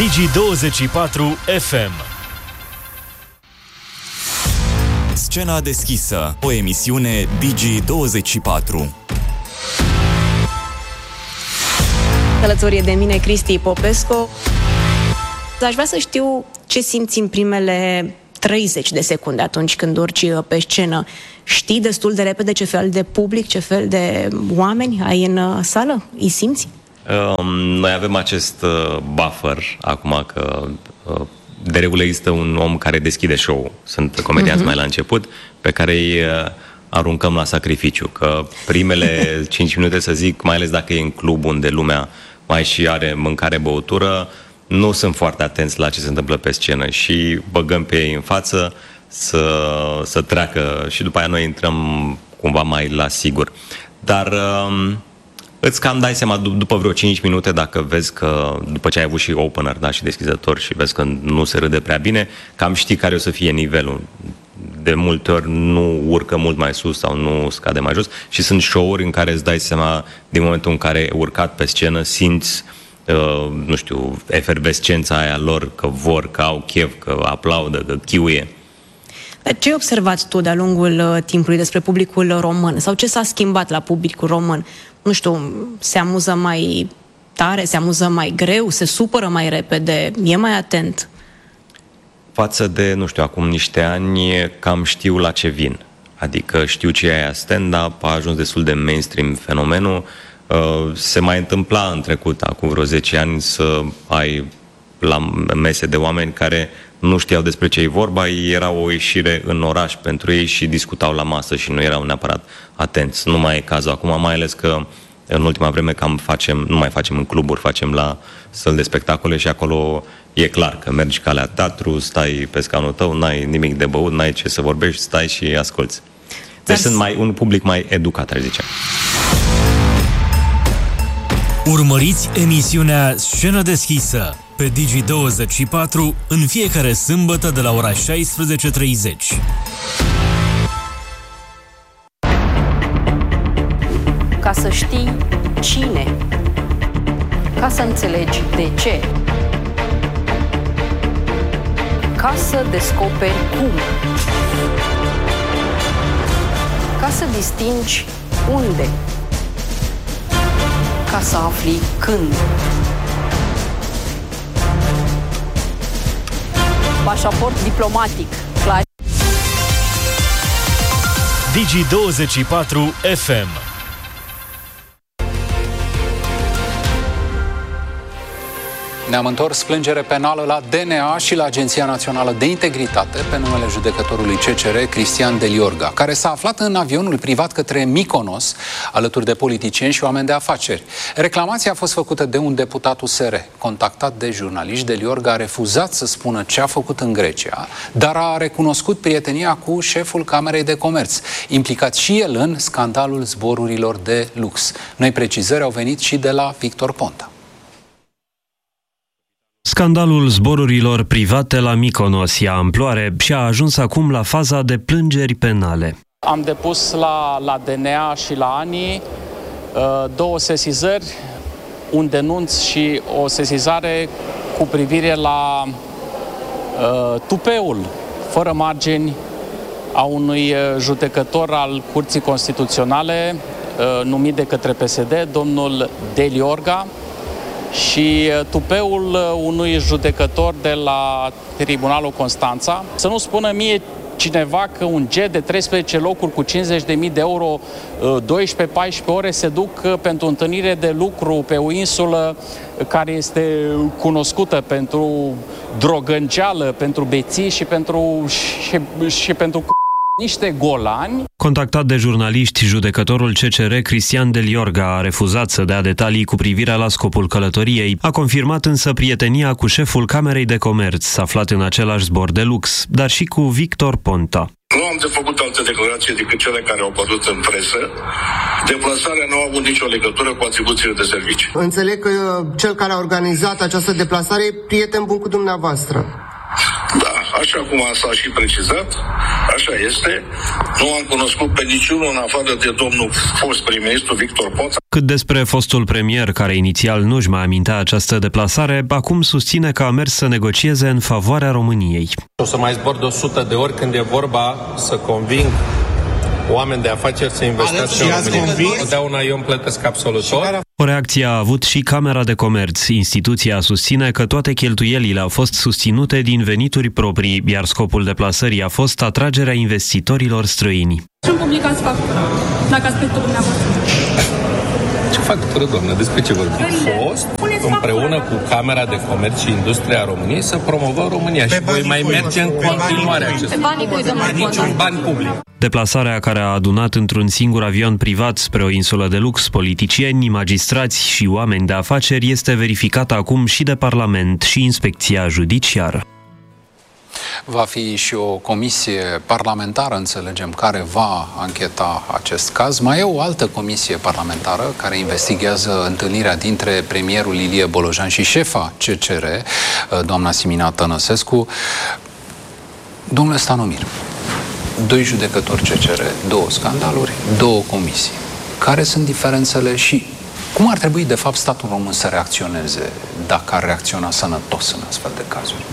Digi24 FM. Scena deschisă, o emisiune Digi24. Alături de mine Cristi Popescu. Aș vrea să știu ce simți în primele 30 de secunde atunci când urci pe scenă. Știi destul de repede ce fel de public, ce fel de oameni ai în sală? Îi simți? Noi avem acest buffer acum că de regulă există un om care deschide show-ul. Sunt comedianți mai la început pe care îi aruncăm la sacrificiu. Că primele 5 minute, să zic, mai ales dacă e în club unde lumea mai și are mâncare, băutură, nu sunt foarte atenți la ce se întâmplă pe scenă și băgăm pe ei în față să treacă și după aia noi intrăm cumva mai la sigur. Dar îți cam dai seama după vreo 5 minute, dacă vezi că după ce ai avut și opener, da, și deschizător și vezi că nu se râde prea bine, cam știi care o să fie nivelul. De multe ori nu urcă mult mai sus sau nu scade mai jos și sunt show-uri în care îți dai seama din momentul în care ai urcat pe scenă, simți nu știu, efervescența aia lor, că vor, că au chef, că aplaudă, că chiuie. Dar ce ai observat tu de-a lungul timpului despre publicul român? Sau ce s-a schimbat la publicul român? Nu știu, se amuză mai tare, se amuză mai greu, se supără mai repede, e mai atent? Față de, nu știu, acum niște ani, cam știu la ce vin. Adică știu ce e aia stand-up, a ajuns destul de mainstream fenomenul. Se mai întâmpla în trecut, acum vreo 10 ani, să ai la mese de oameni care nu știau despre ce e vorba, era o ieșire în oraș pentru ei și discutau la masă și nu erau neapărat atenți. Nu mai e cazul acum, mai ales că în ultima vreme nu mai facem în cluburi, facem la săli de spectacole și acolo e clar că mergi ca la teatru, stai pe scaunul tău, n-ai nimic de băut, n-ai ce să vorbești, stai și asculți. Deci sunt un public mai educat, aș zice. Urmăriți emisiunea Scenă deschisă pe Digi24 în fiecare sâmbătă de la ora 16:30. Ca să știi cine, ca să înțelegi de ce, ca să descoperi cum, ca să distingi unde, ca să afli când. Pașaport diplomatic. Digi24 FM. Ne-am întors plângere penală la DNA și la Agenția Națională de Integritate pe numele judecătorului CCR, Cristian Deliorga, care s-a aflat în avionul privat către Mykonos, alături de politicieni și oameni de afaceri. Reclamația a fost făcută de un deputat USR. Contactat de jurnaliști, Deliorga a refuzat să spună ce a făcut în Grecia, dar a recunoscut prietenia cu șeful Camerei de Comerț, implicat și el în scandalul zborurilor de lux. Noi precizări au venit și de la Victor Ponta. Scandalul zborurilor private la Mykonos ia amploare și a ajuns acum la faza de plângeri penale. Am depus la DNA și la ANI 2 sesizări, un denunț și o sesizare cu privire la tupeul fără margini a unui judecător al Curții Constituționale numit de către PSD, domnul Deliorga, și tupeul unui judecător de la Tribunalul Constanța. Să nu spună mie cineva că un jet de 13 locuri cu 50.000 de euro, 12-14 ore se duc pentru întâlnire de lucru pe o insulă care este cunoscută pentru drogănceală, pentru beții și pentru niște golani. Contactat de jurnaliști, judecătorul CCR Cristian Deliorga a refuzat să dea detalii cu privire la scopul călătoriei. A confirmat însă prietenia cu șeful Camerei de Comerț, aflat în același zbor de lux, dar și cu Victor Ponta. Nu am de făcut alte declarații decât cele care au apărut în presă. Deplasarea nu a avut nicio legătură cu atribuțiile de servicii. Înțeleg că cel care a organizat această deplasare e prieten bun cu dumneavoastră. Da, așa cum s-a și precizat, Așa este. Nu am cunoscut pe niciunul în afară de domnul fost prim-ministru Victor Ponta. Cât despre fostul premier, care inițial nu-și mai amintea această deplasare, acum susține că a mers să negocieze în favoarea României. O să mai zbor de 100 de ori când e vorba să conving oameni de afaceri să investească în România. Totdeauna eu îmi plătesc absolut tot. O reacție a avut și Camera de Comerț. Instituția susține că toate cheltuielile au fost susținute din venituri proprii, iar scopul deplasării a fost atragerea investitorilor străini. Ce-mi publicați factura, dacă aspectul dumneavoastră? Ce factură, doamnă? Despre ce vorbim? Fost împreună cu Camera de Comerț și Industria României să promovăm România și voi mai merge în continuare acest lucru. Niciun bani public. Deplasarea care a adunat într-un singur avion privat spre o insulă de lux politicieni, magistrați și oameni de afaceri este verificată acum și de Parlament și Inspecția Judiciară. Va fi și o comisie parlamentară, înțelegem, care va ancheta acest caz. Mai e o altă comisie parlamentară care investigează întâlnirea dintre premierul Ilie Bolojan și șefa CCR, doamna Simina Tănăsescu. Domnule Stanomir, 2 judecători CCR, 2 scandaluri, 2 comisii. Care sunt diferențele și cum ar trebui, de fapt, statul român să reacționeze dacă ar reacționa sănătos în astfel de cazuri?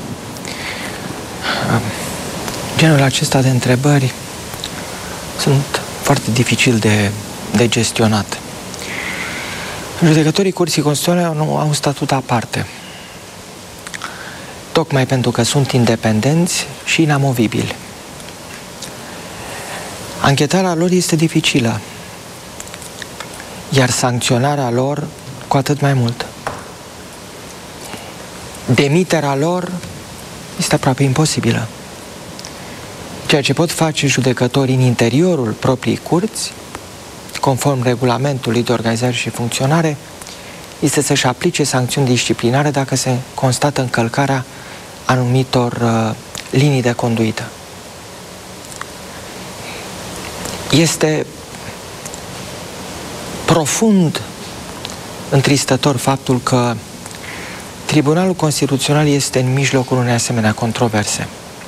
Genul acesta de întrebări sunt foarte dificil de gestionat. Judecătorii Curții Constituționale nu au un statut aparte, tocmai pentru că sunt independenți și inamovibili. Anchetarea lor este dificilă, iar sancționarea lor cu atât mai mult. Demiterea lor este aproape imposibilă. Ceea ce pot face judecătorii în interiorul propriei curți, conform regulamentului de organizare și funcționare, este să-și aplice sancțiuni disciplinare dacă se constată încălcarea anumitor linii de conduită. Este profund întristător faptul că Tribunalul Constituțional este în mijlocul unei asemenea controverse.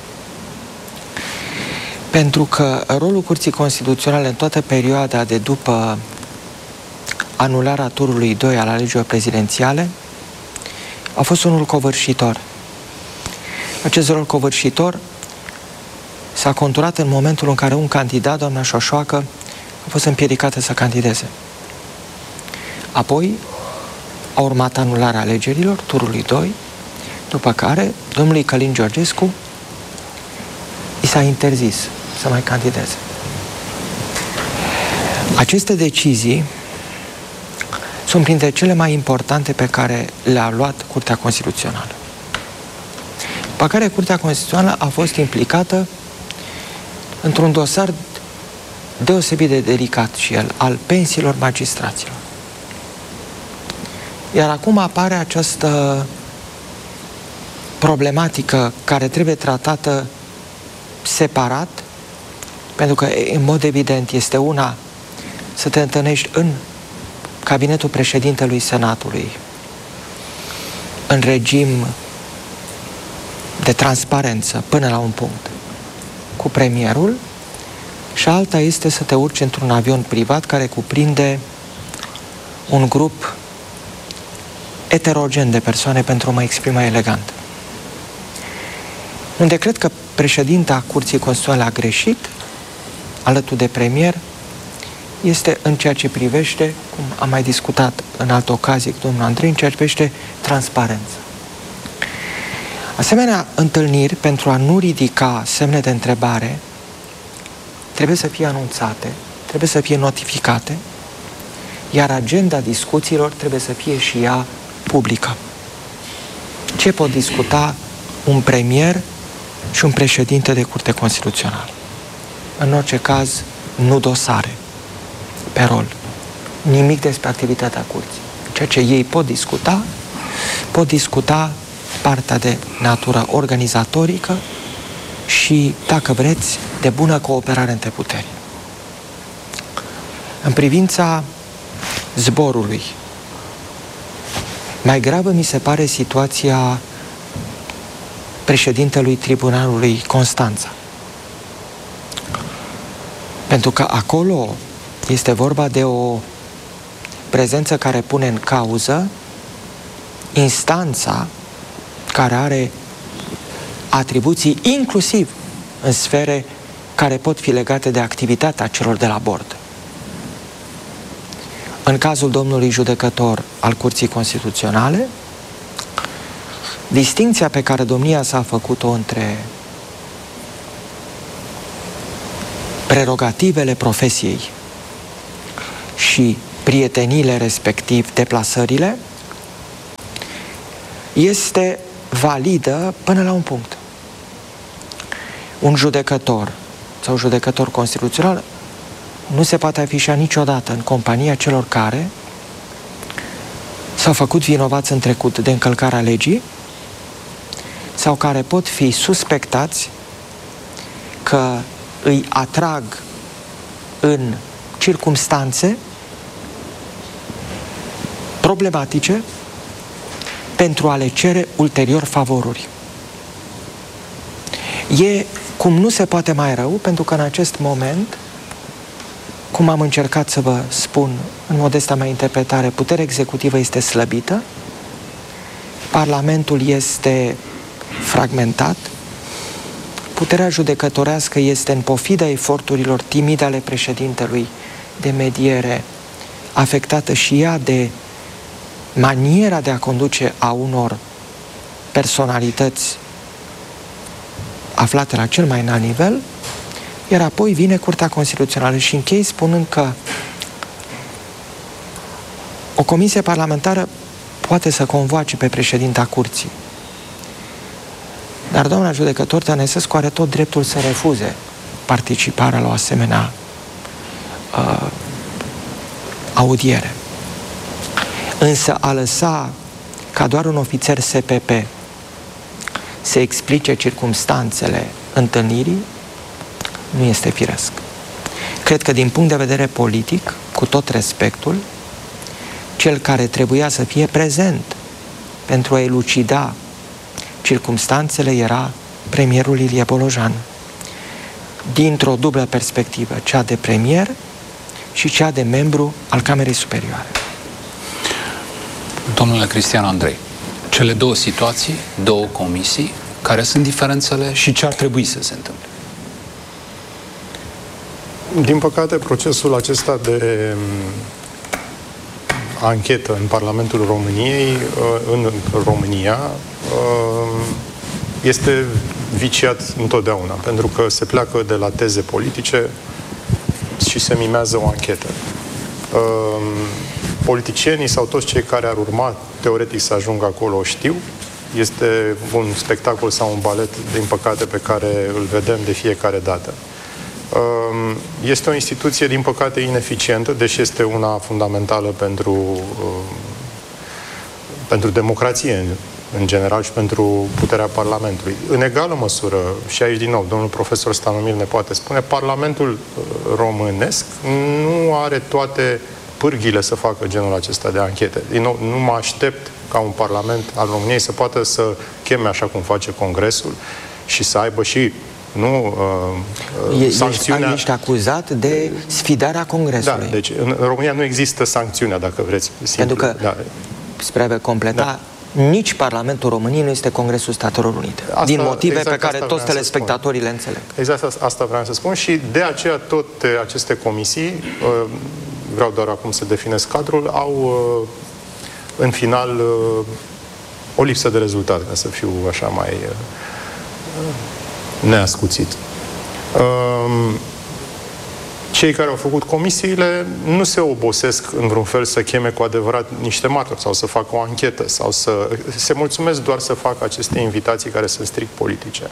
Pentru că rolul Curții Constituționale în toată perioada de după anularea turului 2 al alegerilor prezidențiale a fost unul covârșitor. Acest rol covârșitor s-a conturat în momentul în care un candidat, doamna Șoșoacă, a fost împiedicată să candideze. Apoi a urmat anularea alegerilor, turului 2, după care domnului Călin Georgescu i s-a interzis să mai candideze. Aceste decizii sunt printre cele mai importante pe care le-a luat Curtea Constituțională. După care Curtea Constituțională a fost implicată într-un dosar deosebit de delicat și el, al pensiilor magistraților. Iar acum apare această problematică care trebuie tratată separat, pentru că, în mod evident, este una să te întâlnești în cabinetul președintelui Senatului, în regim de transparență, până la un punct, cu premierul, și alta este să te urci într-un avion privat care cuprinde un grup eterogen de persoane, pentru a mă exprima elegant. Unde cred că președinta Curții Constituționale a greșit, alături de premier, este în ceea ce privește, cum am mai discutat în altă ocazie cu domnul Andrei, în ceea ce privește transparență. Asemenea întâlniri, pentru a nu ridica semne de întrebare, trebuie să fie anunțate, trebuie să fie notificate, iar agenda discuțiilor trebuie să fie și ea publică. Ce pot discuta un premier și un președinte de Curte Constituțională? În orice caz, nu dosare pe rol. Nimic despre activitatea curții. Ceea ce ei pot discuta partea de natură organizatorică și, dacă vreți, de bună cooperare între puteri. În privința zborului, mai gravă mi se pare situația președintelui Tribunalului Constanța, Pentru că acolo este vorba de o prezență care pune în cauză instanța care are atribuții inclusiv în sfere care pot fi legate de activitatea celor de la bord. În cazul domnului judecător al Curții Constituționale, distincția pe care domnia s-a făcut-o între prerogativele profesiei și prieteniile, respectiv deplasările, este validă până la un punct. Un judecător sau judecător constituțional nu se poate afișa niciodată în compania celor care s-au făcut vinovați în trecut de încălcarea legii sau care pot fi suspectați că îi atrag în circumstanțe problematice pentru a le cere ulterior favoruri. E cum nu se poate mai rău, pentru că în acest moment, cum am încercat să vă spun în modesta mea interpretare, puterea executivă este slăbită, Parlamentul este fragmentat, puterea judecătorească este în pofida eforturilor timide ale președintelui de mediere, afectată și ea de maniera de a conduce a unor personalități aflate la cel mai înalt nivel, iar apoi vine Curtea Constituțională și închei spunând că o comisie parlamentară poate să convoace pe președinta Curții, dar doamna judecător Tănăsescu are tot dreptul să refuze participarea la o asemenea audiere. Însă a lăsa ca doar un ofițer SPP să explice circumstanțele întâlnirii nu este firesc. Cred că din punct de vedere politic, cu tot respectul, cel care trebuia să fie prezent pentru a elucida circumstanțele era premierul Ilie Bolojan, dintr-o dublă perspectivă, cea de premier și cea de membru al Camerei Superioare. Domnule Cristian Andrei, cele două situații, două comisii, care sunt diferențele și ce ar trebui să se întâmple? Din păcate, procesul acesta de anchetă în Parlamentul României, în România, este viciat întotdeauna, pentru că se pleacă de la teze politice și se mimează o anchetă. Politicienii sau toți cei care ar urma teoretic să ajungă acolo știu. Este un spectacol sau un balet, din păcate, pe care îl vedem de fiecare dată. Este o instituție, din păcate, ineficientă, deși este una fundamentală pentru democrație în general și pentru puterea Parlamentului. În egală măsură, și aici din nou, domnul profesor Stanomil ne poate spune, Parlamentul românesc nu are toate pârghile să facă genul acesta de anchete. Din nou, nu mă aștept ca un Parlament al României să poată să cheme așa cum face Congresul și să aibă și sancțiunea... Ești acuzat de sfidarea Congresului. Da, deci în România nu există sancțiunea, dacă vreți. Simplu. Pentru că, spre a vă completa, nici Parlamentul României nu este Congresul Statelor Unite. Din motive pe care toți telespectatorii le înțeleg. Exact asta vreau să spun și de aceea toate aceste comisii, vreau doar acum să definez cadrul, au în final o lipsă de rezultat, ca să fiu așa mai neascuțit. Cei care au făcut comisiile nu se obosesc în vreun fel să cheme cu adevărat niște martori sau să facă o anchetă sau să se mulțumesc doar să facă aceste invitații care sunt strict politice.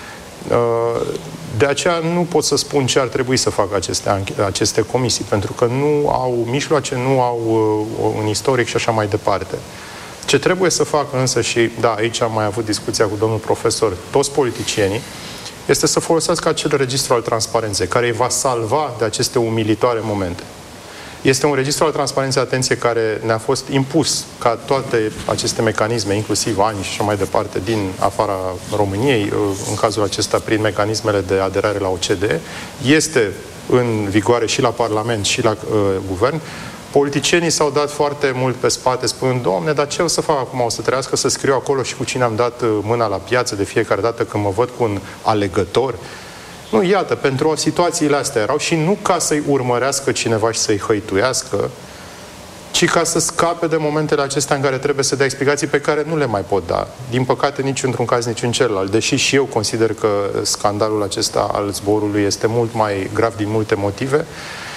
De aceea nu pot să spun ce ar trebui să facă aceste comisii, pentru că nu au mijloace, nu au un istoric și așa mai departe. Ce trebuie să facă însă, și da, aici am mai avut discuția cu domnul profesor, toți politicienii, este să folosească acel registru al transparenței, care îi va salva de aceste umilitoare momente. Este un registru al transparenței, atenție, care ne-a fost impus ca toate aceste mecanisme, inclusiv ANI și așa mai departe, din afara României, în cazul acesta prin mecanismele de aderare la OCDE, este în vigoare și la Parlament și la Guvern, politicienii s-au dat foarte mult pe spate spunând, Doamne, dar ce o să fac acum? O să trească să scriu acolo și cu cine am dat mâna la piață de fiecare dată când mă văd cu un alegător? Nu, iată, pentru situațiile astea erau și nu ca să-i urmărească cineva și să-i hăituiască, ci ca să scape de momentele acestea în care trebuie să dea explicații pe care nu le mai pot da. Din păcate, nici într-un caz, nici în celălalt. Deși și eu consider că scandalul acesta al zborului este mult mai grav din multe motive.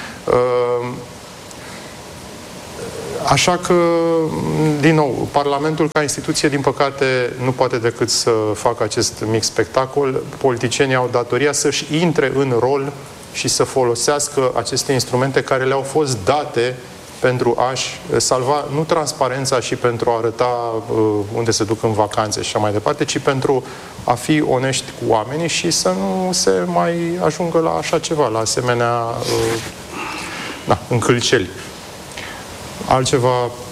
Așa că, din nou, Parlamentul ca instituție, din păcate, nu poate decât să facă acest mic spectacol. Politicienii au datoria să-și intre în rol și să folosească aceste instrumente care le-au fost date pentru a-și salva, nu transparența și pentru a arăta unde se duc în vacanțe și așa mai departe, ci pentru a fi onești cu oamenii și să nu se mai ajungă la așa ceva, la asemenea încălceli. Altceva,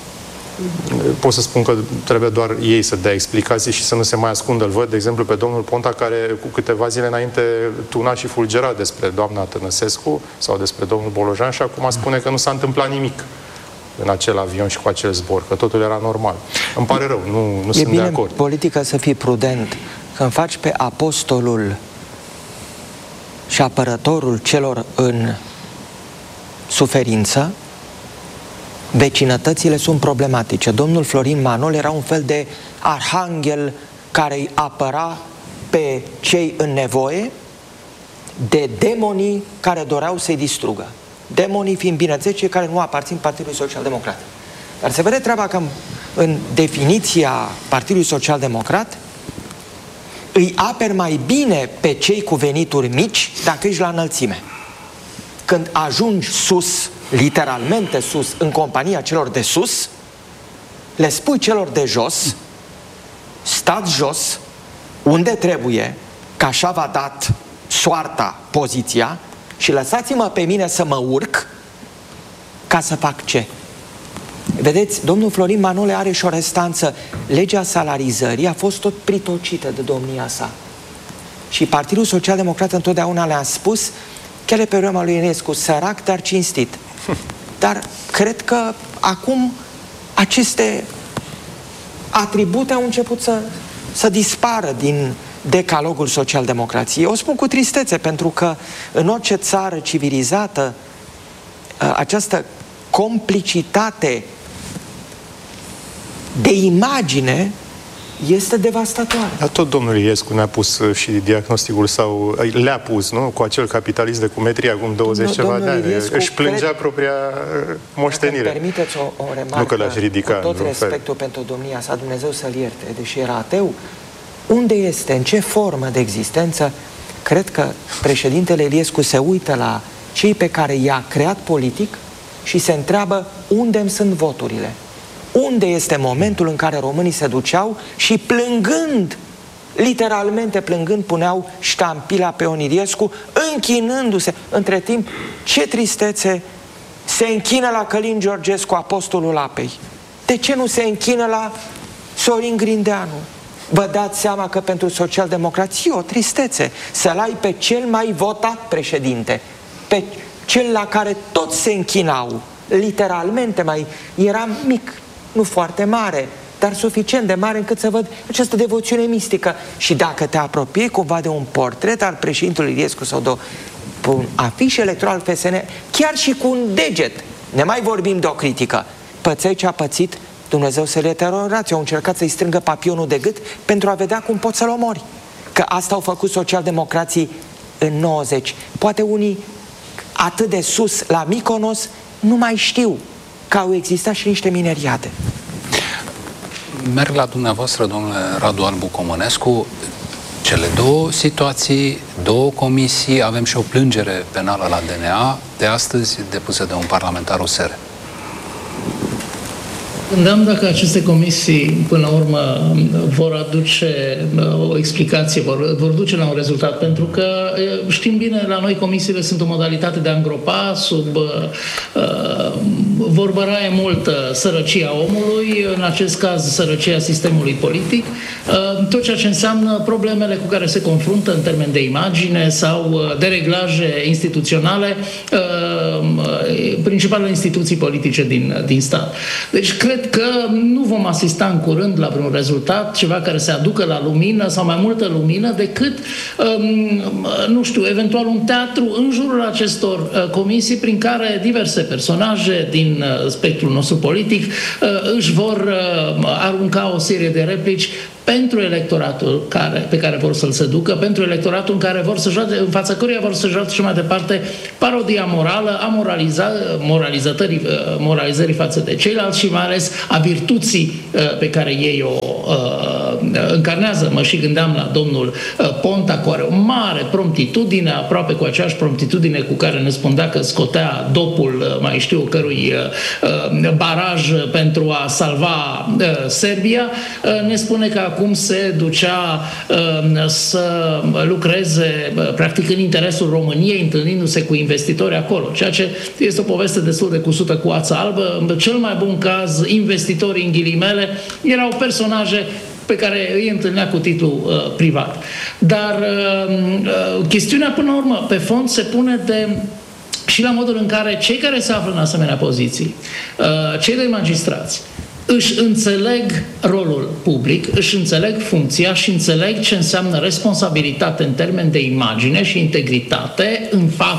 pot să spun că trebuie doar ei să dea explicații și să nu se mai ascundă. Îl văd, de exemplu, pe domnul Ponta, care cu câteva zile înainte tuna și fulgera despre doamna Tănăsescu sau despre domnul Bolojan și acum spune că nu s-a întâmplat nimic în acel avion și cu acel zbor, că totul era normal. Îmi pare rău, nu sunt de acord. E bine, politică, să fii prudent. Când faci pe apostolul și apărătorul celor în suferință, vecinătățile sunt problematice. Domnul Florin Manol era un fel de arhanghel care îi apăra pe cei în nevoie de demonii care doreau să-i distrugă. Demonii fiind, bineînțeles, cei care nu aparțin Partidului Social Democrat. Dar se vede treaba că în definiția Partidului Social Democrat îi aperi mai bine pe cei cu venituri mici dacă ești la înălțime. Când ajungi sus, literalmente sus, în compania celor de sus, le spui celor de jos, stați jos, unde trebuie, că așa v-a dat soarta, poziția, și lăsați-mă pe mine să mă urc ca să fac ce? Vedeți, domnul Florin Manole are și o restanță. Legea salarizării a fost tot pritocită de domnia sa. Și Partidul Social Democrat întotdeauna le-a spus, chiar pe vremea lui Ionescu, sărac, dar cinstit. Dar cred că acum aceste atribute au început să dispară din decalogul social-democrației. O spun cu tristețe, pentru că în orice țară civilizată această complicitate de imagine este devastatoare. Dar tot domnul Iliescu ne-a pus și diagnosticul sau le-a pus, nu? Cu acel capitalist de cumetrie acum 20 ceva de ani. Își plângea propria moștenire. Dacă permiteți o remarcă, nu că l-aș ridica, cu tot respectul pentru domnia sa, Dumnezeu să-l ierte, deși era ateu, unde este, în ce formă de existență, cred că președintele Iliescu se uită la cei pe care i-a creat politic și se întreabă unde îmi sunt voturile. Unde este momentul în care românii se duceau și plângând, literalmente plângând, puneau ștampila pe Ion Iliescu, închinându-se. Între timp, ce tristețe, se închină la Călin Georgescu, apostolul apei. De ce nu se închină la Sorin Grindeanu? Vă dați seama că pentru social-democrație o tristețe să-l ai pe cel mai votat președinte, pe cel la care toți se închinau, literalmente, mai era mic, nu foarte mare, dar suficient de mare încât să văd această devoțiune mistică. Și dacă te apropii cumva de un portret al președintelui Iliescu sau de un afiș electoral FSN, chiar și cu un deget, ne mai vorbim de o critică, păței ce a pățit, Dumnezeu să le terorați, au încercat să-i strângă papionul de gât pentru a vedea cum pot să-l omori. Că asta au făcut social-democrații în 90. Poate unii atât de sus la Mykonos nu mai știu că au existat și niște mineriade. Merg la dumneavoastră, domnule Radu Albu Comănescu, cele două situații, două comisii, avem și o plângere penală la DNA, de astăzi depusă de un parlamentar USR. Gândeam dacă aceste comisii, până la urmă, vor aduce o explicație, vor duce la un rezultat, pentru că știm bine, la noi comisiile sunt o modalitate de a îngropa sub vorbăraie multă sărăcia omului, în acest caz sărăcia sistemului politic, tot ceea ce înseamnă problemele cu care se confruntă în termen de imagine sau de reglaje instituționale principalele instituții politice din stat. Deci cred că nu vom asista în curând la vreun rezultat, ceva care se aducă la lumină sau mai multă lumină decât, nu știu, eventual un teatru în jurul acestor comisii prin care diverse personaje din spectrul nostru politic își vor arunca o serie de replici pentru electoratul pe care vor să-l seducă, pentru electoratul în fața căruia vor să joace și mai departe parodia morală a moralizării față de ceilalți și mai ales a virtuții pe care ei o încarnează. Mă și gândeam la domnul Ponta, cu are o mare promptitudine, aproape cu aceeași promptitudine cu care ne spunea că scotea dopul, mai știu, cărui baraj pentru a salva Serbia, ne spune că acum se ducea să lucreze practic în interesul României, întâlnindu-se cu investitori acolo, ceea ce este o poveste destul de cusută cu ața albă. În cel mai bun caz, investitorii, în ghilimele, erau personaje pe care îi întâlnea cu titlu privat. Dar chestiunea, până la urmă, pe fond, se pune și la modul în care cei care se află în asemenea poziții, cei doi magistrați, își înțeleg rolul public, își înțeleg funcția și înțeleg ce înseamnă responsabilitate în termen de imagine și integritate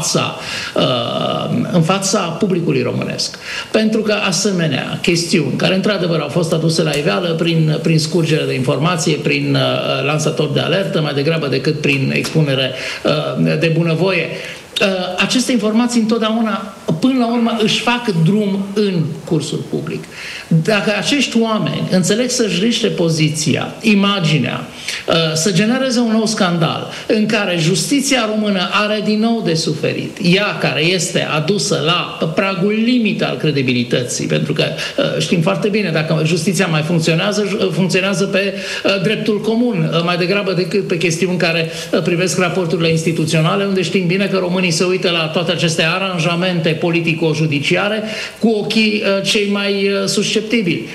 în fața publicului românesc. Pentru că asemenea chestiuni, care într-adevăr au fost aduse la iveală prin scurgere de informație, prin lansator de alertă, mai degrabă decât prin expunere de bunăvoie, aceste informații întotdeauna, până la urmă, își fac drum în cursul public. Dacă acești oameni înțeleg să-și riște poziția, imaginea, să genereze un nou scandal în care justiția română are din nou de suferit, ea care este adusă la pragul limit al credibilității, pentru că știm foarte bine, dacă justiția mai funcționează pe dreptul comun, mai degrabă decât pe chestiuni care privesc raporturile instituționale, unde știm bine că românii se uită la toate aceste aranjamente politico-judiciare cu ochii cei mai susceptibili.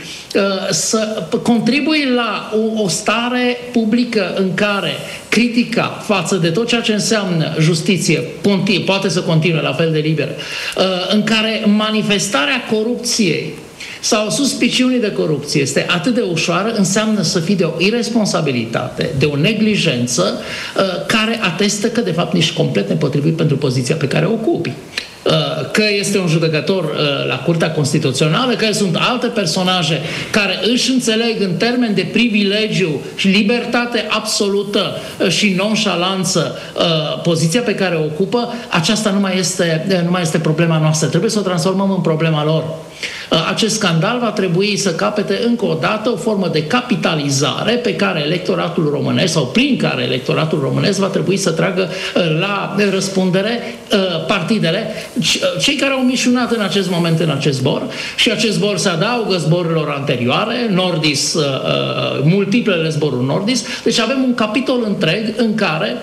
Să contribui la o stare publică în care critica față de tot ceea ce înseamnă justiție poate să continue la fel de liberă, în care manifestarea corupției sau suspiciunii de corupție este atât de ușoară, înseamnă să fii de o irresponsabilitate, de o neglijență care atestă că de fapt ești complet nepotrivit pentru poziția pe care o ocupi. Că este un judecător la Curtea Constituțională, că sunt alte personaje care își înțeleg în termen de privilegiu și libertate absolută și nonșalanță poziția pe care o ocupă, aceasta nu mai este problema noastră. Trebuie să o transformăm în problema lor. Acest scandal va trebui să capete încă o dată o formă de capitalizare pe care electoratul românesc sau prin care electoratul românesc va trebui să tragă la răspundere partidele, cei care au mișunat în acest moment în acest zbor, și acest zbor se adaugă zborurilor anterioare, Nordis, multiplele zboruri Nordis. Deci avem un capitol întreg în care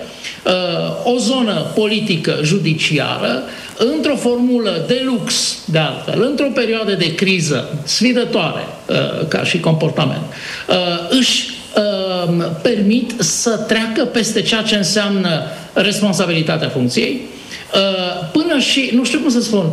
o zonă politică judiciară, într-o formulă de lux, de altfel, într-o perioadă de criză sfidătoare ca și comportament, își permit să treacă peste ceea ce înseamnă responsabilitatea funcției, până și, nu știu cum să spun,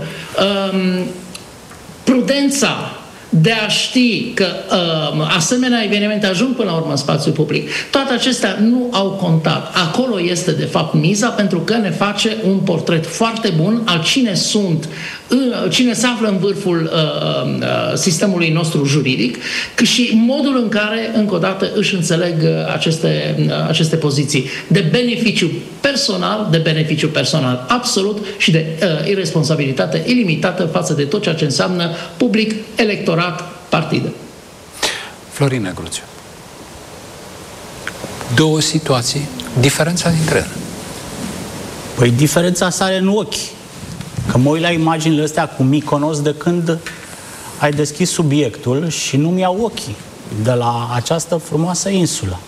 prudența de a ști că asemenea evenimente ajung până la urmă în spațiul public. Toate acestea nu au contat. Acolo este de fapt miza, pentru că ne face un portret foarte bun al cine se află în vârful sistemului nostru juridic și modul în care, încă o dată, își înțeleg aceste poziții de beneficiu personal absolut și de irresponsabilitate ilimitată față de tot ceea ce înseamnă public, electorat, partide. Florin Negruțiu. Două situații, diferența dintre ele. Păi diferența sare în ochi. Că mă uit la imaginile astea cu Mykonos de când ai deschis subiectul și nu-mi iau ochii de la această frumoasă insulă.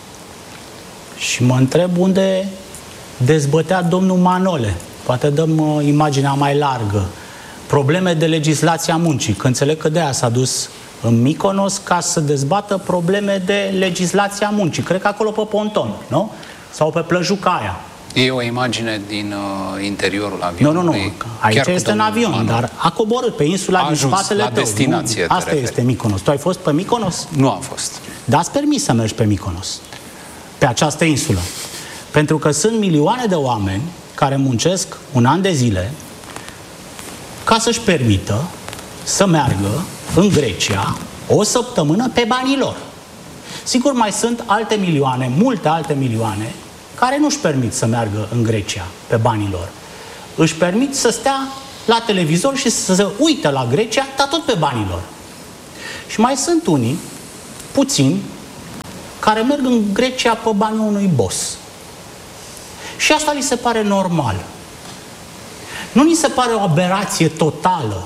Și mă întreb unde dezbătea domnul Manole. Poate dăm imaginea mai largă. Probleme de legislație a muncii. Că înțeleg că de aia s-a dus în Mykonos ca să dezbată probleme de legislație a muncii. Cred că acolo pe ponton, nu? Sau pe plăjuca aia. E o imagine din interiorul avionului. Nu. Aici este în avion, dar a coborât pe insula din spatele tău. Destinație. Asta este Mykonos. Tu ai fost pe Mykonos? Nu am fost. Dar ați permis să mergi pe Mykonos, pe această insulă. Pentru că sunt milioane de oameni care muncesc un an de zile ca să-și permită să meargă în Grecia o săptămână pe banii lor. Sigur, mai sunt alte milioane, multe alte milioane, care nu-și permit să meargă în Grecia pe banii lor. Își permit să stea la televizor și să se uite la Grecia, dar tot pe banii lor. Și mai sunt unii, puțini, care merg în Grecia pe banii unui boss. Și asta li se pare normal. Nu ni se pare o aberație totală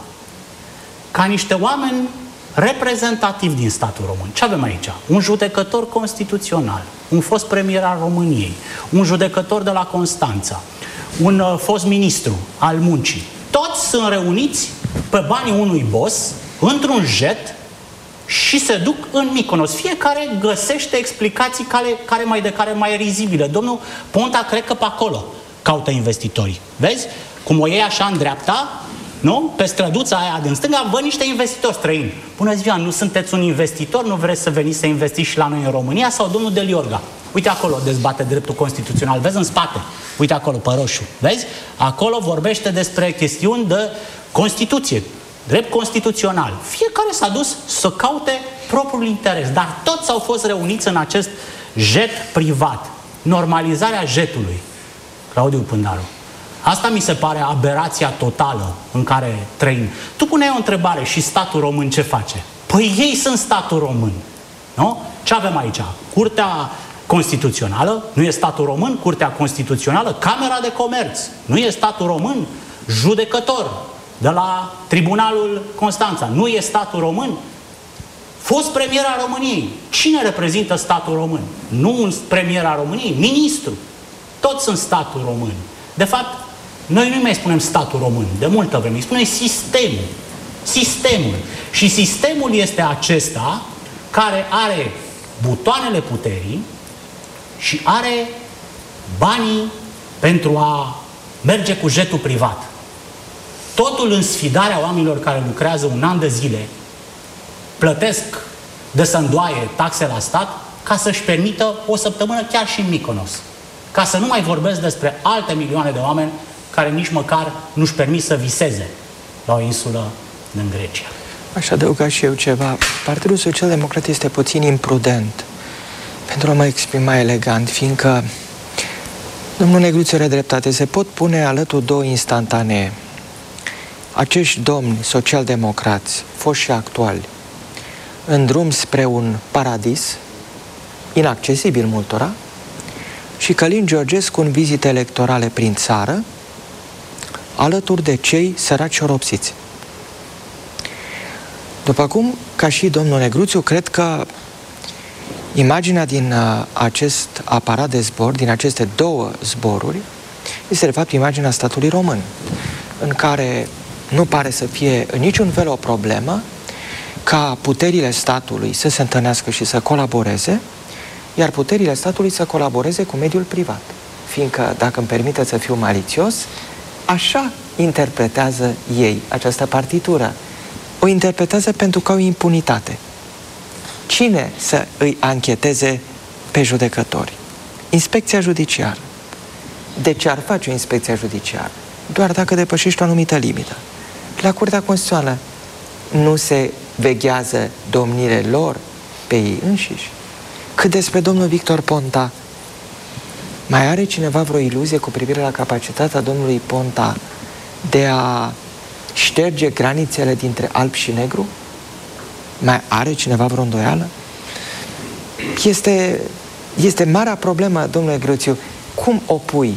ca niște oameni reprezentativi din statul român. Ce avem aici? Un judecător constituțional, un fost premier al României, un judecător de la Constanța, un fost ministru al muncii. Toți sunt reuniți pe banii unui boss, într-un jet, și se duc în Mykonos. Fiecare găsește explicații care mai rizibile. Domnul Ponta, cred că pe acolo caută investitorii. Vezi? Cum o iei așa în dreapta, nu? Pe străduța aia din stânga, văd niște investitori străini. Bună ziua, nu sunteți un investitor? Nu vreți să veniți să investiți și la noi în România? Sau domnul Deliorga? Uite acolo dezbate dreptul constituțional. Vezi în spate? Uite acolo, pe roșu. Vezi? Acolo vorbește despre chestiuni de Constituție. Drept constituțional. Fiecare s-a dus să caute propriul interes, dar toți au fost reuniți în acest jet privat. Normalizarea jetului. Claudiu Pândaru. Asta mi se pare aberația totală în care trăim. Tu puneai o întrebare, și statul român ce face? Păi ei sunt statul român. Nu? Ce avem aici? Curtea Constituțională, nu e statul român, Curtea Constituțională, Camera de Comerț, nu e statul român, judecător de la Tribunalul Constanța, nu e statul român, fost premier al României. Cine reprezintă statul român? Nu un premier al României, ministru. Toți sunt statul român. De fapt, noi nu mai spunem statul român, de multă vreme, îi spunem sistemul. Sistemul. Și sistemul este acesta care are butoanele puterii și are banii pentru a merge cu jetul privat. Totul în sfidarea oamenilor care lucrează un an de zile, plătesc de sândoaie taxe la stat ca să-și permită o săptămână chiar și în Mykonos. Ca să nu mai vorbesc despre alte milioane de oameni care nici măcar nu-și permit să viseze la o insulă din Grecia. Aș adăuga și eu ceva. Partidul Social Democrat este puțin imprudent, pentru a mă exprima elegant, fiindcă domnul Negruțiu are dreptate, se pot pune alături două instantanee. Acești domni social-democrați, foști și actuali, în drum spre un paradis, inaccesibil multora, și Călin Georgescu în vizite electorale prin țară, alături de cei săraci și oropsiți. După cum, ca și domnul Negruțiu, cred că imaginea din acest aparat de zbor, din aceste două zboruri, este de fapt imaginea statului român, în care nu pare să fie în niciun fel o problemă ca puterile statului să se întâlnească și să colaboreze, iar puterile statului să colaboreze cu mediul privat. Fiindcă, dacă îmi permite să fiu malițios, așa interpretează ei această partitură. O interpretează pentru că au impunitate. Cine să îi ancheteze pe judecători? Inspecția judiciară. De ce ar face o inspecție judiciară? Doar dacă depășești o anumită limită. La Curtea Constituțională nu se veghează domnile lor pe ei înșiși. Cât despre domnul Victor Ponta, mai are cineva vreo iluzie cu privire la capacitatea domnului Ponta de a șterge granițele dintre alb și negru? Mai are cineva vreo îndoială? Este marea problemă, domnule Grățiu, cum o pui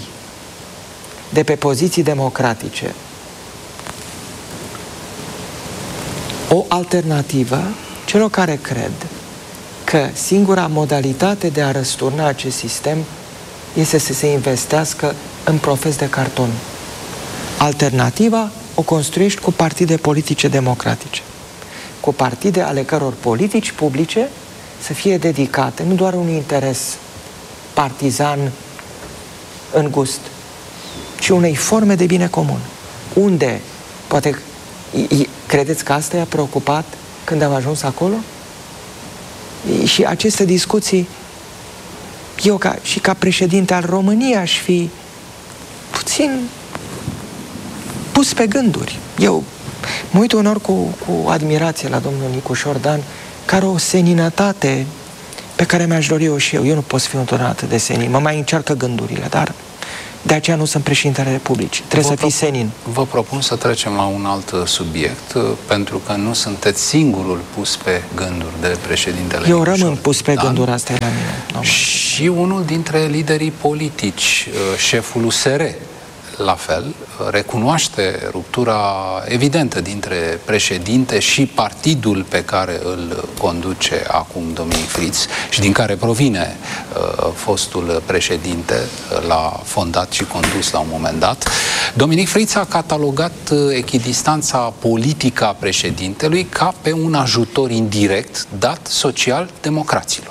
de pe poziții democratice o alternativă celor care cred că singura modalitate de a răsturna acest sistem este să se investească în profes de carton. Alternativa o construiești cu partide politice democratice, cu partide ale căror politici publice să fie dedicate nu doar unui interes partizan în gust, ci unei forme de bine comun. Unde, poate, credeți că asta i-a preocupat când au ajuns acolo? Și aceste discuții, eu ca președinte al României aș fi puțin pus pe gânduri. Eu mă uit unor cu admirație la domnul Nicușor Dan, care o seninătate pe care mi-aș dori eu și eu. Eu nu pot să fiu întotdeauna atât de senin. Mă mai încearcă gândurile, dar de aceea nu sunt președintele Republicii. Trebuie să fii senin. Vă propun să trecem la un alt subiect, pentru că nu sunteți singurul pus pe gânduri de președintele Eu rămân pus pe gânduri, asta e la mine. Și unul dintre liderii politici, șeful USR, la fel, recunoaște ruptura evidentă dintre președinte și partidul pe care îl conduce acum Dominic Friț și din care provine fostul președinte, l-a fondat și condus la un moment dat. Dominic Friț a catalogat echidistanța politică a președintelui ca pe un ajutor indirect dat social-democraților.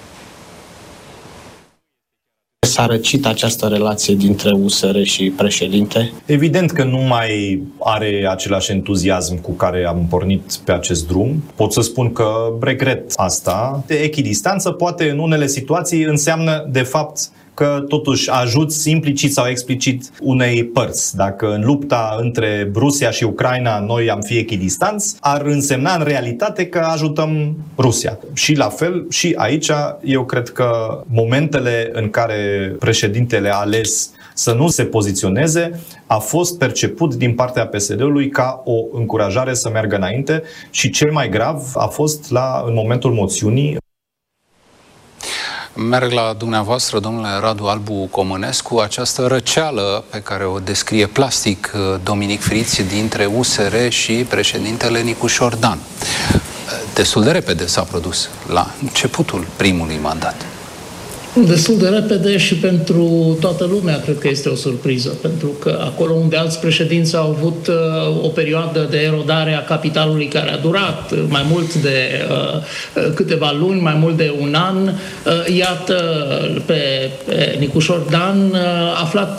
S-a răcit această relație dintre USR și președinte? Evident că nu mai are același entuziasm cu care am pornit pe acest drum. Pot să spun că regret asta. Echidistanță poate în unele situații înseamnă de fapt că totuși ajuți implicit sau explicit unei părți. Dacă în lupta între Rusia și Ucraina noi am fi echidistanți, ar însemna în realitate că ajutăm Rusia. Și la fel, și aici, eu cred că momentele în care președintele a ales să nu se poziționeze a fost perceput din partea PSD-ului ca o încurajare să meargă înainte și cel mai grav a fost în momentul moțiunii. Merg la dumneavoastră, domnule Radu Albu Comănescu, această răceală pe care o descrie plastic Dominic Friț dintre USR și președintele Nicușor Dan. Destul de repede s-a produs la începutul primului mandat. Destul de repede și pentru toată lumea cred că este o surpriză, pentru că acolo unde alți președinți au avut o perioadă de erodare a capitalului care a durat mai mult de câteva luni, mai mult de un an, iată pe Nicușor Dan aflat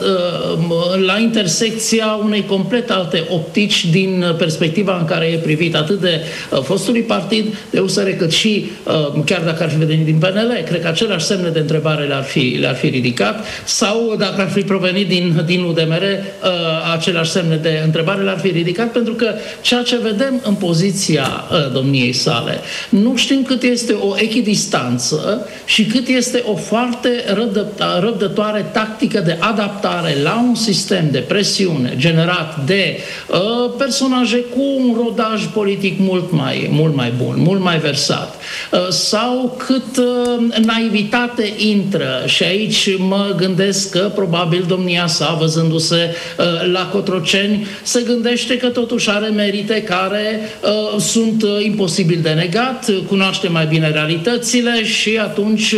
la intersecția unei complet alte optici din perspectiva în care e privit atât de fostului partid de USR cât și, chiar dacă ar fi venit din PNL, cred că aceleași semne de întrebare le-ar fi ridicat, sau dacă ar fi provenit din UDMR, aceleași semne de întrebare le-ar fi ridicat, pentru că ceea ce vedem în poziția domniei sale, nu știm cât este o echidistanță și cât este o foarte răbdătoare tactică de adaptare la un sistem de presiune generat de personaje cu un rodaj politic mult mai bun, mult mai versat, sau cât naivitate intră, și aici mă gândesc că probabil domnia sa, văzându-se la Cotroceni, se gândește că totuși are merite care sunt imposibil de negat, cunoaște mai bine realitățile și atunci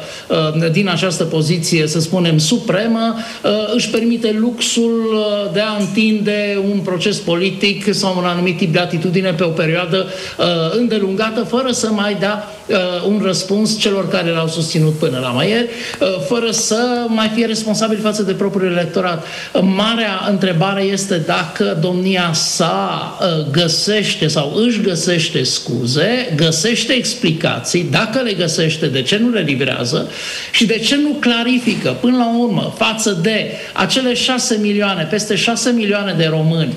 din această poziție, să spunem, supremă, își permite luxul de a întinde un proces politic sau un anumit tip de atitudine pe o perioadă îndelungată, fără să mai dea un răspuns celor care l-au susținut până la mai ieri, fără să mai fie responsabil față de propriul electorat. Marea întrebare este dacă domnia sa găsește sau își găsește scuze, găsește explicații, dacă le găsește, de ce nu le livrează și de ce nu clarifică până la urmă față de acele 6 milioane, peste 6 milioane de români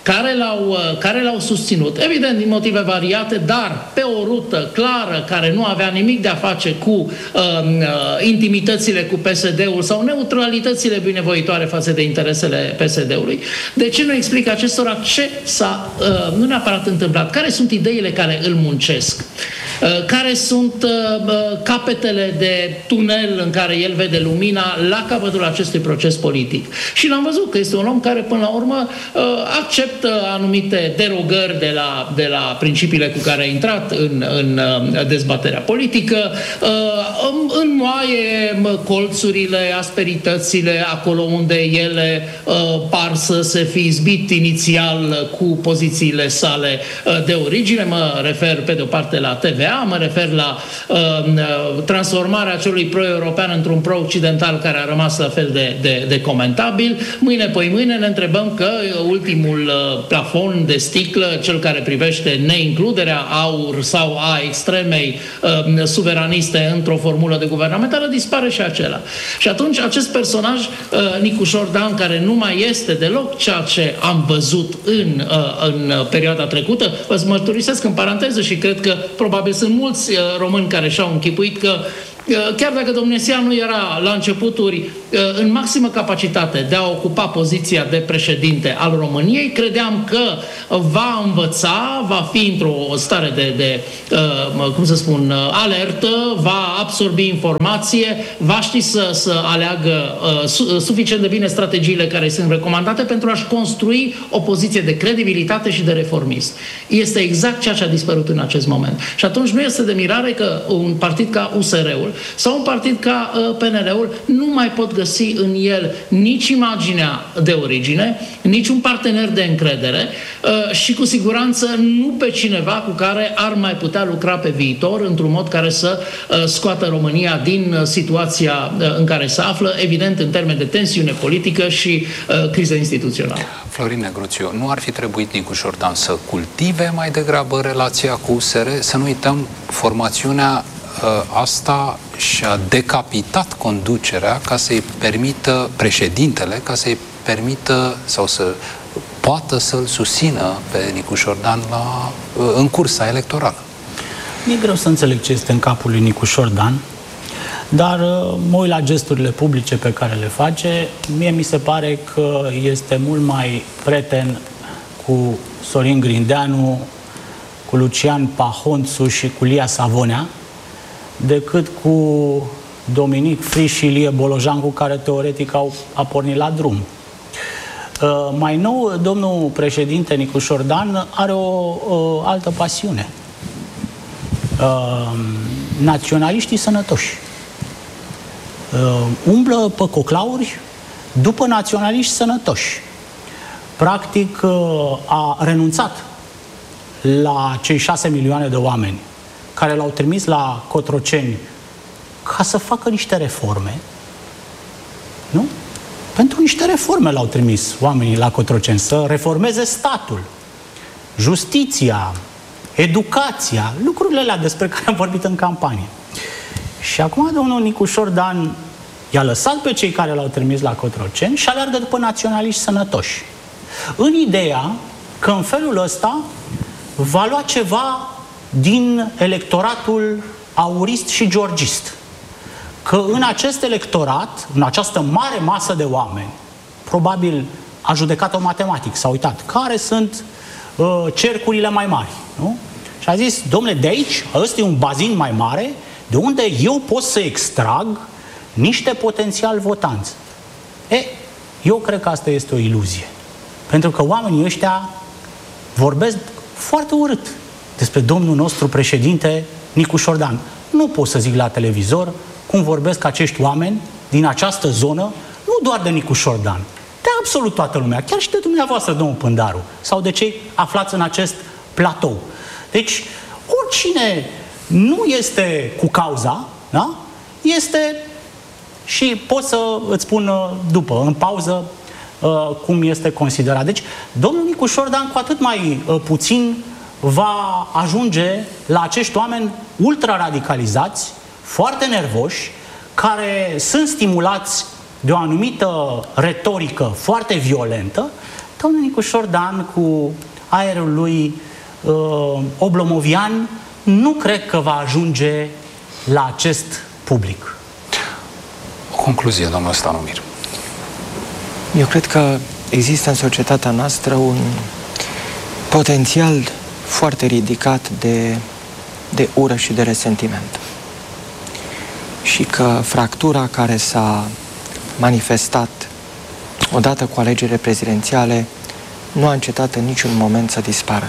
care l-au susținut, evident din motive variate, dar pe o rută clară care nu avea nimic de a face cu intimitățile cu PSD-ul sau neutralitățile binevoitoare față de interesele PSD-ului. De ce nu explică acestora ce s-a nu neapărat întâmplat, care sunt ideile care îl muncesc? care sunt capetele de tunel în care el vede lumina la capătul acestui proces politic. Și l-am văzut că este un om care până la urmă acceptă anumite derogări de la principiile cu care a intrat în dezbaterea politică, înmoaie colțurile, asperitățile acolo unde ele par să se fi izbit inițial cu pozițiile sale de origine. Mă refer pe de o parte la TVA, mă refer la transformarea acelui pro-european într-un pro-occidental care a rămas la fel de comentabil. Mâine, poi mâine ne întrebăm că ultimul plafon de sticlă, cel care privește neincluderea AUR sau a extremei suveraniste într-o formulă de guvernamentală, dispare și acela. Și atunci acest personaj, Nicu Șordan, care nu mai este deloc ceea ce am văzut în perioada trecută, vă mărturisesc în paranteză și cred că probabil sunt mulți români care și-au închipuit că chiar dacă Domnesianu era la începuturi în maximă capacitate de a ocupa poziția de președinte al României, credeam că va învăța, va fi într-o stare de alertă, va absorbi informație, va ști să aleagă suficient de bine strategiile care sunt recomandate pentru a-și construi o poziție de credibilitate și de reformist. Este exact ceea ce a dispărut în acest moment. Și atunci nu este de mirare că un partid ca USR-ul sau un partid ca PNL-ul nu mai pot găsi în el nici imaginea de origine, nici un partener de încredere și cu siguranță nu pe cineva cu care ar mai putea lucra pe viitor într-un mod care să scoată România din situația în care se află, evident în termeni de tensiune politică și criză instituțională. Florin Negruțiu, nu ar fi trebuit Nicu Șordan să cultive mai degrabă relația cu USR? Să nu uităm, formațiunea asta și-a decapitat conducerea ca să-i permită, președintele, ca să-i permită sau să poată să-l susțină pe Nicu Șordan în cursa electorală. Mi-e greu să înțeleg ce este în capul lui Nicu Șordan, dar mă uit la gesturile publice pe care le face. Mie mi se pare că este mult mai prieten cu Sorin Grindeanu, cu Lucian Pahonțu și cu Lia Savonea, decât cu Dominic Friș și Ilie Bolojan, cu care teoretic a pornit la drum. Mai nou, domnul președinte Nicu Șordan are o altă pasiune. Naționaliștii sănătoși. Umblă pe coclauri după naționaliști sănătoși. Practic a renunțat la cei 6 milioane de oameni care l-au trimis la Cotroceni ca să facă niște reforme. Nu? Pentru niște reforme l-au trimis oamenii la Cotroceni, să reformeze statul, justiția, educația, lucrurile alea despre care am vorbit în campanie. Și acum domnul Nicu Șordan i-a lăsat pe cei care l-au trimis la Cotroceni și aleargă după naționaliști sănătoși. În ideea că în felul ăsta va lua ceva din electoratul aurist și georgist. Că în acest electorat, în această mare masă de oameni, probabil a judecat-o matematic, s-a uitat, care sunt cercurile mai mari, nu? Și a zis, domnule, de aici, ăsta e un bazin mai mare, de unde eu pot să extrag niște potențial votanți. Eu cred că asta este o iluzie. Pentru că oamenii ăștia vorbesc foarte urât despre domnul nostru președinte Nicu Șordan. Nu pot să zic la televizor cum vorbesc acești oameni din această zonă, nu doar de Nicu Șordan, de absolut toată lumea, chiar și de dumneavoastră, domnul Pândaru, sau de cei aflați în acest platou. Deci, oricine nu este cu cauza, da? Este, și pot să îți spun după, în pauză, cum este considerat. Deci, domnul Nicu Șordan cu atât mai puțin va ajunge la acești oameni ultra-radicalizați, foarte nervoși, care sunt stimulați de o anumită retorică foarte violentă. Domnul Nicu Șordan, cu aerul lui oblomovian, nu cred că va ajunge la acest public. O concluzie, domnul Stanomir. Eu cred că există în societatea noastră un potențial foarte ridicat de de ură și de resentiment. Și că fractura care s-a manifestat odată cu alegerile prezidențiale nu a încetat în niciun moment să dispară.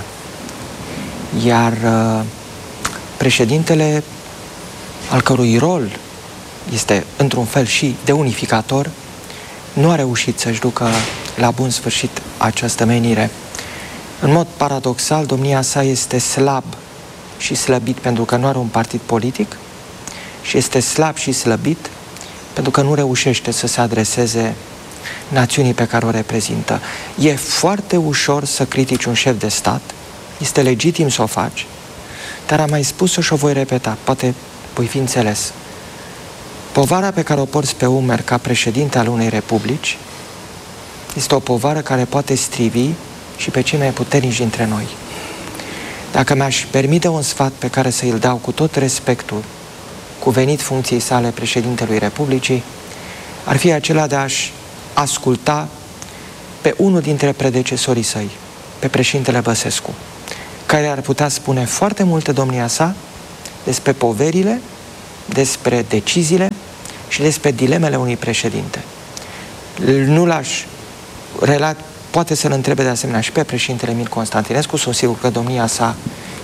Iar președintele, al cărui rol este într-un fel și de unificator, nu a reușit să-și ducă la bun sfârșit această menire. În mod paradoxal, domnia sa este slab și slăbit pentru că nu are un partid politic și este slab și slăbit pentru că nu reușește să se adreseze națiunii pe care o reprezintă. E foarte ușor să critici un șef de stat, este legitim să o faci, dar am mai spus-o și o voi repeta, poate voi fi înțeles. Povara pe care o porți pe umeri ca președinte al unei republici este o povară care poate strivi și pe cei mai puternici dintre noi. Dacă mi-aș permite un sfat pe care să îl dau cu tot respectul cuvenit funcției sale președintelui Republicii, ar fi acela de a-și asculta pe unul dintre predecesorii săi, pe președintele Băsescu, care ar putea spune foarte multe domnia sa despre poverile, despre deciziile și despre dilemele unui președinte. Nu l-aș relat, poate să-l întrebe de asemenea și pe președintele Emil Constantinescu, sunt sigur că domnia sa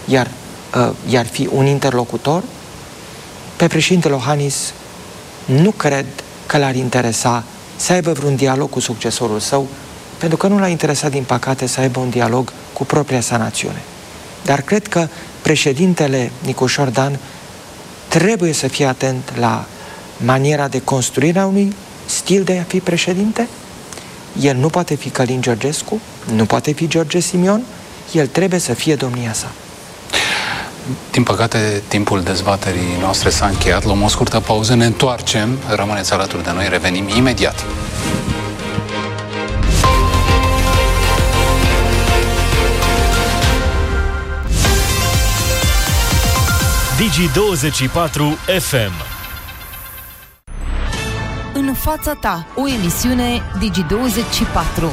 iar fi un interlocutor. Pe președintele Iohannis nu cred că l-ar interesa să aibă vreun dialog cu succesorul său, pentru că nu l-a interesat, din păcate, să aibă un dialog cu propria sa națiune. Dar cred că președintele Nicușor Dan trebuie să fie atent la maniera de construire a unui stil de a fi președinte. El nu poate fi Călin Georgescu, nu poate fi George Simion, el trebuie să fie domnia sa. Din păcate, timpul dezbaterii noastre s-a încheiat. Luăm o scurtă pauză, ne întoarcem. Rămâneți alături de noi, revenim imediat. Digi24 FM. În fața ta, o emisiune Digi24.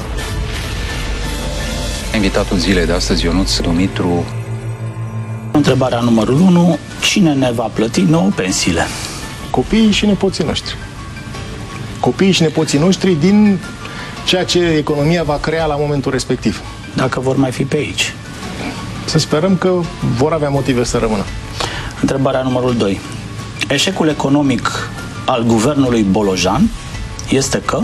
Invitatul zilei de astăzi, Ionuț Dumitru. Întrebarea numărul 1. Cine ne va plăti nouă pensiile? Copiii și nepoții noștri. Copiii și nepoții noștri din ceea ce economia va crea la momentul respectiv. Dacă vor mai fi pe aici. Să sperăm că vor avea motive să rămână. Întrebarea numărul 2. Eșecul economic al guvernului Bolojan este că?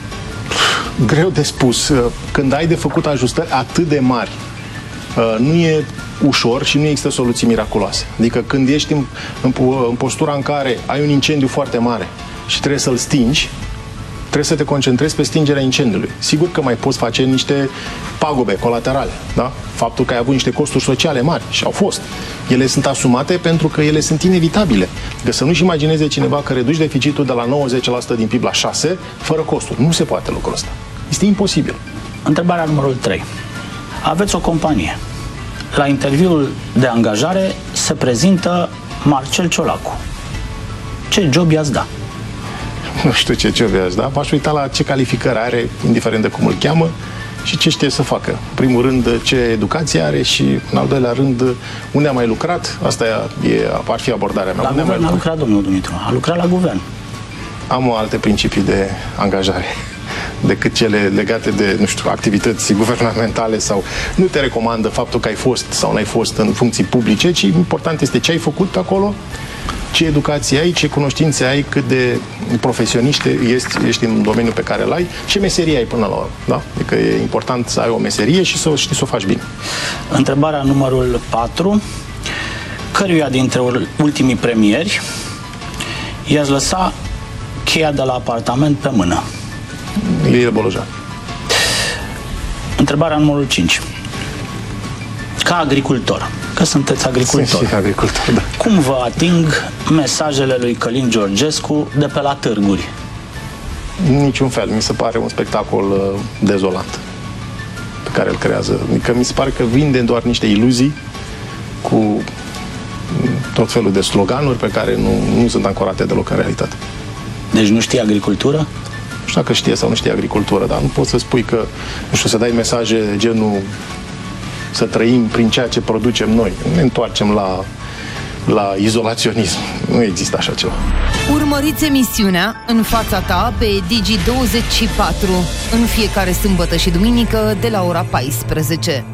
Greu de spus. Când ai de făcut ajustări atât de mari, nu e ușor și nu există soluții miraculoase. Adică când ești în postura în care ai un incendiu foarte mare și trebuie să-l stingi, trebuie să te concentrezi pe stingerea incendiului. Sigur că mai poți face niște pagube colaterale, da? Faptul că ai avut niște costuri sociale mari și au fost. Ele sunt asumate pentru că ele sunt inevitabile. Că să nu-și imagineze cineva că reduci deficitul de la 90% din PIB la 6% fără costuri. Nu se poate lucrul ăsta. Este imposibil. Întrebarea numărul 3. Aveți o companie. La interviul de angajare se prezintă Marcel Ciolacu. Ce job i-ați da? Nu știu ce job i-ați da. M-aș uita la ce calificări are, indiferent de cum îl cheamă, și ce știe să facă. În primul rând, ce educație are și, în al doilea rând, unde a mai lucrat. Asta ar fi abordarea mea. La guvern a lucrat, domnul Dumitru. A lucrat la guvern. Am alte principii de angajare decât cele legate de, nu știu, activități guvernamentale sau nu te recomandă faptul că ai fost sau n-ai fost în funcții publice, ci important este ce ai făcut acolo, ce educație ai, ce cunoștințe ai, cât de profesionist ești în domeniul pe care îl ai, ce meserie ai până la urmă. Da? Adică e important să ai o meserie și să știi să o faci bine. Întrebarea numărul 4. Căruia dintre ultimii premieri i-ați lăsa cheia de la apartament pe mână? Ilie Bolojan. Întrebarea numărul 5. Ca agricultor, că sunteți agricultor. Sunt și agricultor, da. Cum vă ating mesajele lui Călin Georgescu de pe la târguri? Niciun fel. Mi se pare un spectacol dezolant pe care îl creează. Adică mi se pare că vinde doar niște iluzii cu tot felul de sloganuri pe care nu sunt ancorate deloc în realitate. Deci nu știe agricultură? Nu știu dacă știe sau nu știe agricultură, dar nu poți să spui că, nu știu, să dai mesaje genul să trăim prin ceea ce producem noi. Ne întoarcem la la izolaționism. Nu există așa ceva. Urmăriți emisiunea În fața ta pe Digi24 în fiecare sâmbătă și duminică de la ora 14.